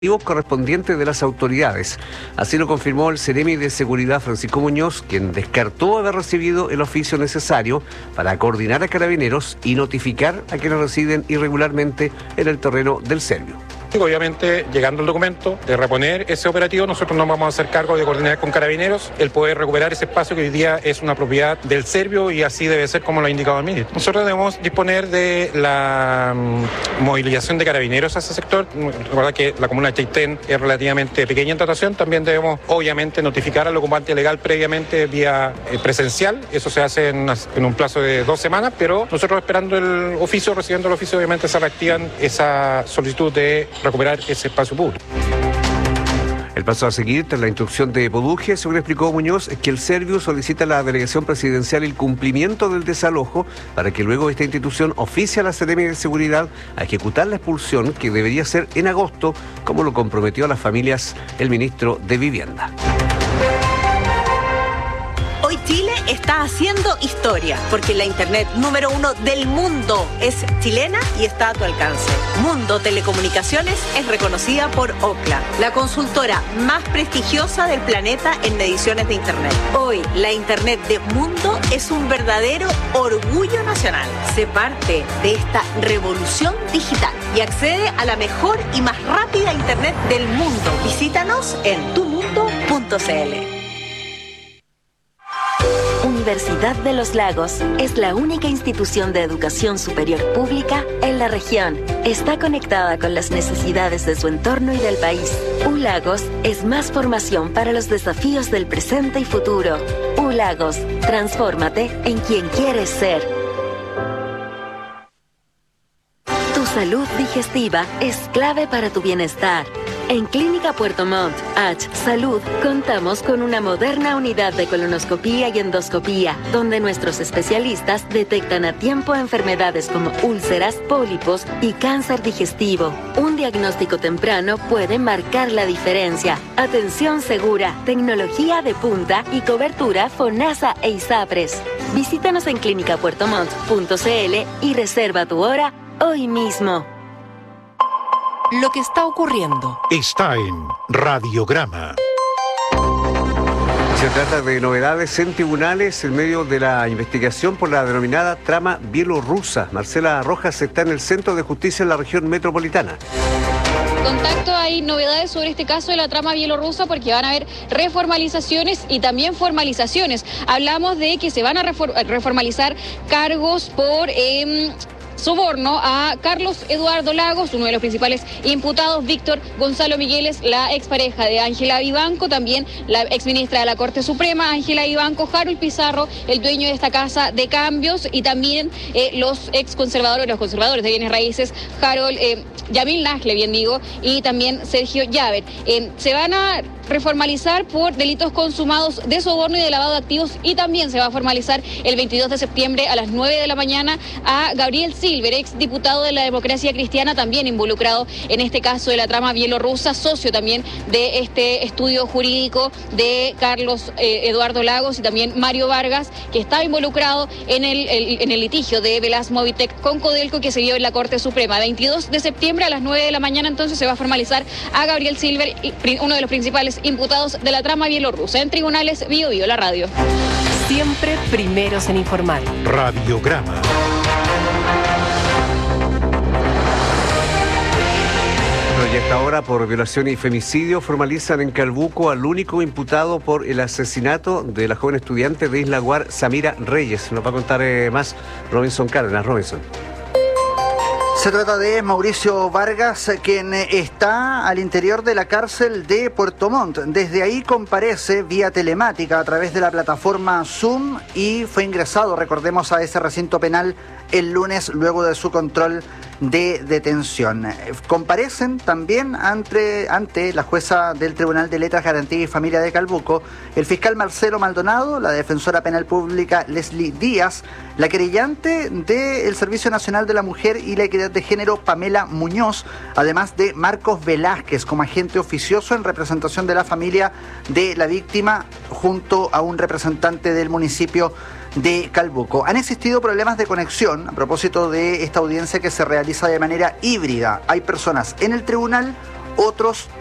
correspondiente de las autoridades. Así lo confirmó el Seremi de Seguridad Francisco Muñoz, quien descartó haber recibido el oficio necesario para coordinar a Carabineros y notificar a quienes residen irregularmente en el terreno del Servio. Obviamente, llegando el documento de reponer ese operativo, nosotros nos vamos a hacer cargo de coordinar con Carabineros el poder recuperar ese espacio que hoy día es una propiedad del Servio y así debe ser como lo ha indicado el ministro. Nosotros debemos disponer de la movilización de Carabineros a ese sector. Recuerda que la comuna de Chaitén es relativamente pequeña en dotación. También debemos, obviamente, notificar al ocupante legal previamente vía presencial. Eso se hace en un plazo de 2 semanas, pero nosotros esperando el oficio, recibiendo el oficio, obviamente se reactivan esa solicitud de recuperar ese espacio público. El paso a seguir, tras la instrucción de Poduje, según explicó Muñoz, es que el Servio solicita a la delegación presidencial el cumplimiento del desalojo para que luego esta institución oficie a la Seremi de Seguridad a ejecutar la expulsión que debería ser en agosto, como lo comprometió a las familias el ministro de Vivienda. Hoy Chile está haciendo historia, porque la internet número 1 del mundo es chilena y está a tu alcance. Mundo Telecomunicaciones es reconocida por Ookla, la consultora más prestigiosa del planeta en mediciones de internet. Hoy, la internet de Mundo es un verdadero orgullo nacional. Sé parte de esta revolución digital y accede a la mejor y más rápida internet del mundo. Visítanos en tumundo.cl. Universidad de los Lagos es la única institución de educación superior pública en la región. Está conectada con las necesidades de su entorno y del país. ULagos es más formación para los desafíos del presente y futuro. ULagos, transfórmate en quien quieres ser. Tu salud digestiva es clave para tu bienestar. En Clínica Puerto Montt, H Salud, contamos con una moderna unidad de colonoscopía y endoscopía, donde nuestros especialistas detectan a tiempo enfermedades como úlceras, pólipos y cáncer digestivo. Un diagnóstico temprano puede marcar la diferencia. Atención segura, tecnología de punta y cobertura FONASA e ISAPRES. Visítanos en clinicapuertomont.cl y reserva tu hora hoy mismo. Lo que está ocurriendo está en Radiograma. Se trata de novedades en tribunales en medio de la investigación por la denominada trama bielorrusa. Marcela Rojas está en el Centro de Justicia en la región metropolitana. Contacto, hay novedades sobre este caso de la trama bielorrusa porque van a haber reformalizaciones y también formalizaciones. Hablamos de que se van a reformalizar cargos por soborno a Carlos Eduardo Lagos, uno de los principales imputados, Víctor Gonzalo Migueles, la expareja de Ángela Vivanco, también la exministra de la Corte Suprema, Ángela Vivanco, Harold Pizarro, el dueño de esta casa de cambios, y también los conservadores de bienes raíces, Harold Yamil Nasle, bien digo, y también Sergio Llaver. Se van a reformalizar por delitos consumados de soborno y de lavado de activos, y también se va a formalizar el 22 de septiembre a las 9 de la mañana a Gabriel Silver, ex diputado de la Democracia Cristiana, también involucrado en este caso de la trama bielorrusa, socio también de este estudio jurídico de Carlos Eduardo Lagos y también Mario Vargas, que estaba involucrado en el litigio de Velas Movitec con Codelco que se dio en la Corte Suprema. 22 de septiembre a las 9 de la mañana entonces se va a formalizar a Gabriel Silver, uno de los principales imputados de la trama bielorrusa. En tribunales, Bio Bio, la radio. Siempre primeros en informar. Radiograma. Y hasta ahora, por violación y femicidio, formalizan en Calbuco al único imputado por el asesinato de la joven estudiante de Isla Guar, Samira Reyes. Nos va a contar más Robinson Cárdenas. Robinson. Se trata de Mauricio Vargas, quien está al interior de la cárcel de Puerto Montt. Desde ahí comparece vía telemática a través de la plataforma Zoom y fue ingresado, recordemos, a ese recinto penal el lunes luego de su control de detención. Comparecen también ante la jueza del Tribunal de Letras, Garantía y Familia de Calbuco, el fiscal Marcelo Maldonado, la defensora penal pública Leslie Díaz, la querellante del Servicio Nacional de la Mujer y la Equidad de Género Pamela Muñoz, además de Marcos Velázquez como agente oficioso en representación de la familia de la víctima, junto a un representante del municipio de Calbuco. Han existido problemas de conexión a propósito de esta audiencia que se realiza de manera híbrida. Hay personas en el tribunal, Otros